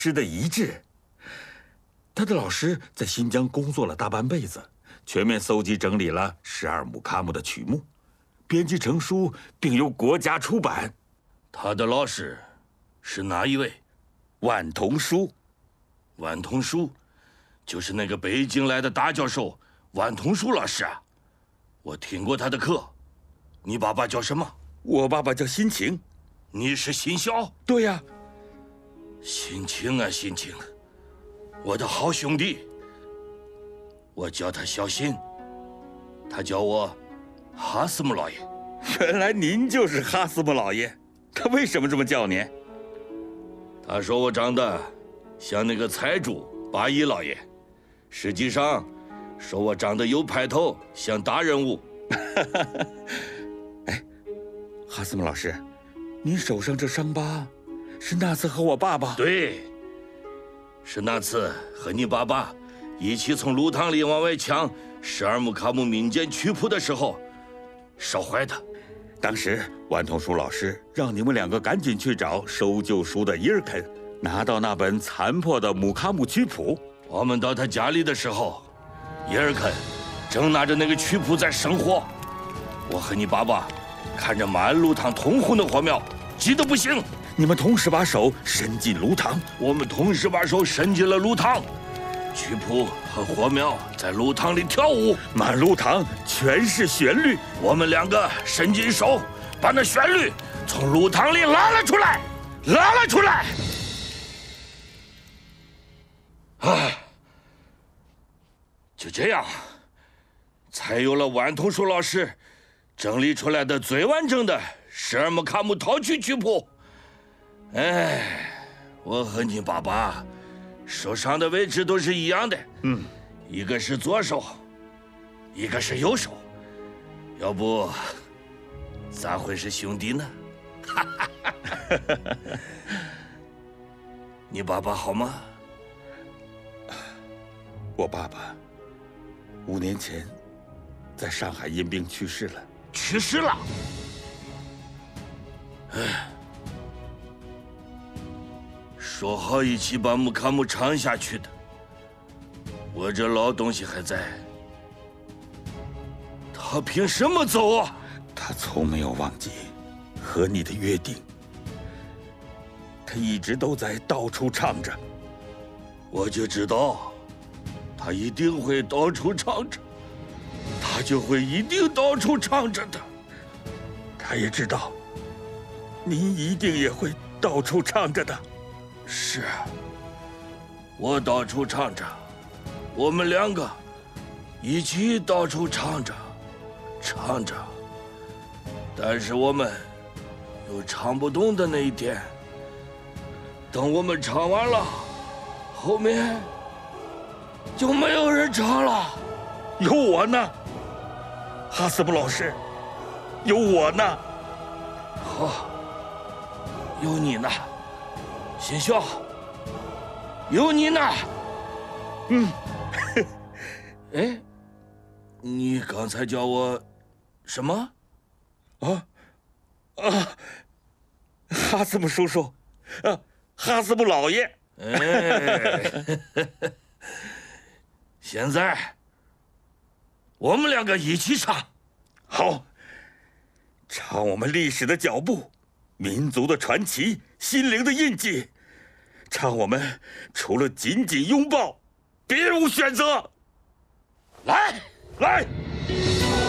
师的遗志。他的老师在新疆工作了大半辈子，全面搜集整理了十二木卡姆的曲目，编辑成书，并由国家出版。 他的老师是哪一位？ 万童书。 万童书，就是那个北京来的大教授万童书老师啊！我听过他的课。你爸爸叫什么？ 我爸爸叫辛晴。 你是辛晓？ 对呀。 辛晴啊，辛晴，我的好兄弟。我叫他小辛，他叫我哈斯姆老爷。 原来您就是哈斯姆老爷，他为什么这么叫您？ 他说我长得像那个财主八一老爷，实际上说我长得有派头，像大人物。 哎，哈斯姆老师，您手上这伤疤是那次和我爸爸？ 对，是那次和你爸爸一起从炉膛里往外抢十二木卡姆民间曲谱的时候烧坏的。 当时万童书老师让你们两个赶紧去找收旧书的伊尔肯，拿到那本残破的木卡姆曲谱。 我们到他家里的时候，伊尔肯正拿着那个曲谱在生火。我和你爸爸看着满炉膛通红的火苗，急得不行。 你们同时把手伸进炉膛。 我们同时把手伸进了炉膛，曲谱和火苗在炉膛里跳舞， 满炉膛全是旋律。 我们两个伸进手，把那旋律从炉膛里拉了出来，拉了出来。唉，就这样，才有了万童书老师整理出来的最完整的十二木卡姆套曲曲谱。哎，我和你爸爸手上的位置都是一样的，一个是左手，一个是右手，要不咋会是兄弟呢？你爸爸好吗？ 我爸爸5年前在上海因病去世了。 去世了？哎，说好一起把木卡姆唱下去的，我这老东西还在，他凭什么走啊？ 他从没有忘记和你的约定，他一直都在到处唱着。 我就知道，他一定会到处唱着，他就会一定到处唱着的。 他也知道，您一定也会到处唱着的。 是，我到处唱着，我们两个一起到处唱着，唱着。但是我们有唱不动的那一天。等我们唱完了，后面就没有人唱了。 有我呢，哈斯姆老师，有我呢。 好，有你呢，新晓，有你呢。哎，你刚才叫我什么？ 哈斯姆叔叔，哈斯姆老爷。 哎，现在我们两个一起唱。 好，唱我们历史的脚步，民族的传奇，心灵的印记，唱我们除了紧紧拥抱，别无选择。 来， 来。